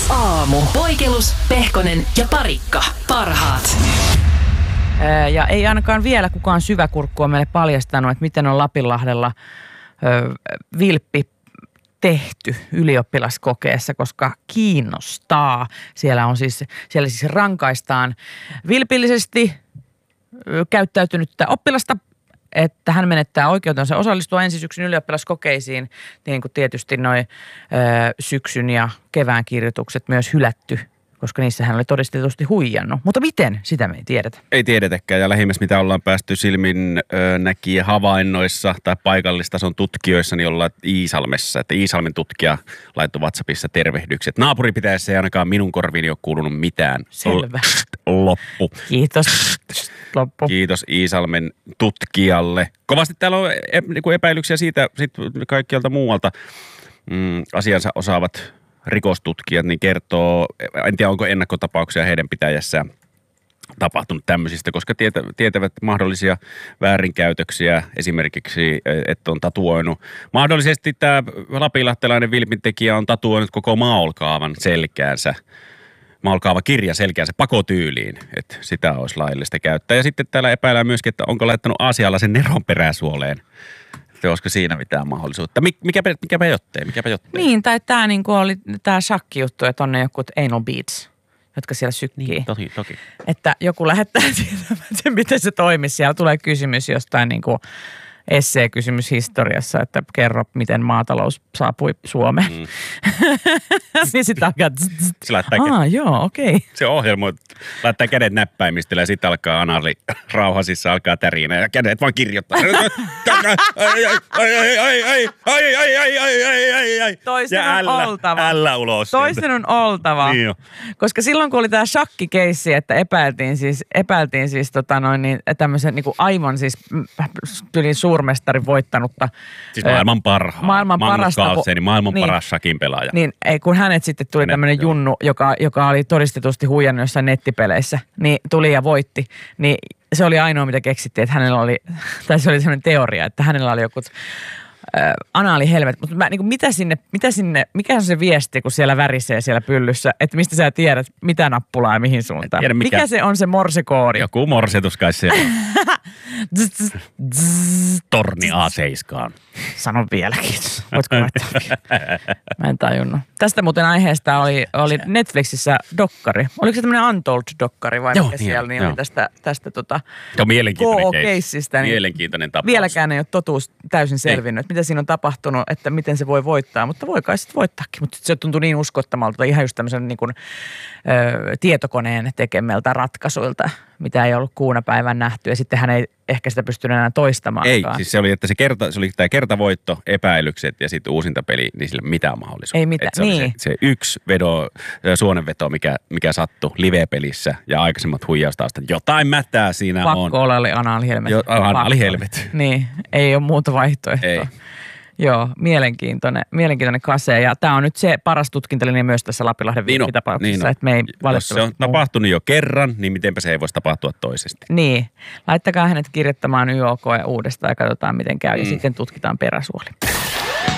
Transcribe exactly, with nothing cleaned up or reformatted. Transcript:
Aamu. Poikelus, Pehkonen ja Parikka. Parhaat. Ja ei ainakaan vielä kukaan syväkurkku on meille paljastanut, että miten on Lapinlahdella ö, vilppi tehty ylioppilaskokeessa, koska kiinnostaa. Siellä on siis, siellä siis rankaistaan vilpillisesti ö, käyttäytynyttä oppilasta, että hän menettää oikeutensa osallistua ensi syksyn ylioppilaskokeisiin, niin kuin tietysti noi ö, syksyn ja kevään kirjoitukset myös hylätty, koska niissä hän oli todistetusti huijannut. Mutta miten? Sitä me ei tiedetä. Ei tiedetäkään, ja lähimmäs mitä ollaan päästy silmin ö, näkijä havainnoissa tai paikallistason tutkijoissa, niin ollaan Iisalmessa. Että Iisalmen tutkija laittoi WhatsAppissa tervehdykset. Naapuripitäjässä ei ainakaan minun korviin ole kuulunut mitään. Selvä. Loppu. Kiitos. Loppu. Kiitos Iisalmen tutkijalle. Kovasti täällä on epäilyksiä siitä sit kaikkialta muualta mm, asiansa osaavat rikostutkijat, niin kertoo, en tiedä onko ennakkotapauksia heidän pitäjässään tapahtunut tämmöisistä, koska tietä, tietävät mahdollisia väärinkäytöksiä, esimerkiksi, että on tatuoinut. Mahdollisesti tämä lapilahtelainen vilpintekijä on tatuoinut koko maolkaavan selkäänsä, maolkaava kirja selkäänsä pakotyyliin, että sitä olisi laillista käyttää. Ja sitten täällä epäillään myöskin, että onko laittanut aasialaisen neron peräsuoleen. Että olisiko siinä mitään mahdollisuutta. Mikä, mikäpä jottei, mikäpä jottei. Niin, tai tämä niinku oli tämä shakki-juttu, että on ne jokut anal beads, jotka siellä sykkii. Niin, toki, toki. Että joku lähettää siitä, miten se toimisi. Siellä tulee kysymys jostain niinku essee-kysymys historiassa, että kerro, miten maatalous saapui Suomeen. Mm. Niin sitten alkaa... Se laittaa Aa, joo, okei. Okay. Se ohjelma laittaa kädet näppäimistöllä ja sitten alkaa anali rauhasissa, alkaa tärinä ja kädet vaan kirjoittaa. Ai, ai, ai, ai, ai, ai, ai, ai, ai, ai, ai, ai. Toisen on ällä, oltava. Ällä ulos. Toisen on oltava. Niin jo. Koska silloin, kun oli tämä shakkikeissi, että epäiltiin siis, epäiltiin siis tota noin, niin, tämmöisen niin kuin aivan siis tylin suurmestarin voittanutta. Siis maailman parhaan. Maailman parasta. Carlsen, maailman niin, paras shakin pelaaja. Niin, ei, kun hänet sitten tuli tämmöinen junnu, joka, joka oli todistetusti huijannut jossain nettipeleissä, niin tuli ja voitti. Niin se oli ainoa, mitä keksittiin, että hänellä oli, tai se oli semmoinen teoria, että hänellä oli joku äh, anaalihelmet. Mutta mä, niin kuin, mitä sinne, mitä sinne, mikä on se viesti, kun siellä värisee siellä pyllyssä, että mistä sä tiedät, mitä nappulaa ja mihin suuntaan? Tiedä, mikä. mikä se on se morsekoodi? Joku morsetus kai se on. Torni A seitsemän. Sano vieläkin. Voitko laittaa? Mä en tajunnut. Tästä muuten aiheesta oli, oli Netflixissä dokkari. Oliko se tämmöinen Untold-dokkari vai joo, mikä niin, siellä? Niin joo. oli tästä, tästä tota joo, mielenkiintoinen keissistä. Niin mielenkiintoinen tapaus. Vieläkään ei ole totuus täysin selvinnyt, että mitä siinä on tapahtunut, että miten se voi voittaa. Mutta voi kai sitten voittaakin. Mutta se tuntui niin uskottamalta. Ihan just tämmöisen niin kuin, ö, tietokoneen tekemältä ratkaisuilta, mitä ei ollut kuuna päivän nähty. Ja sitten hän ei ehkä sitä pystynyt enää toistamaan. Ei, siis se oli, että se, kerta, se oli tämä kertavoitto, epäilykset ja sitten uusintapeli, niin sillä mitään mahdollisuutta. Ei mitään, se niin. oli se, se yksi vedo, suonenveto, mikä, mikä sattui live-pelissä ja aikaisemmat huijaustaustat. Jotain mätää siinä Pakko on. Pakko olla oli anaalihelmet. Jo, anaalihelmet. Niin, ei ole muuta vaihtoehtoa. Ei. Joo, mielenkiintoinen, mielenkiintoinen kase. Ja tämä on nyt se paras tutkintalinja myös tässä Lapinlahden niin viikkitapauksessa, niin että me ei jos se on tapahtunut jo kerran, niin mitenpä se ei voisi tapahtua toisesti. Niin. Laittakaa hänet kirjoittamaan Y O K uudestaan ja katsotaan miten käy. Mm. Ja sitten tutkitaan peräsuoli.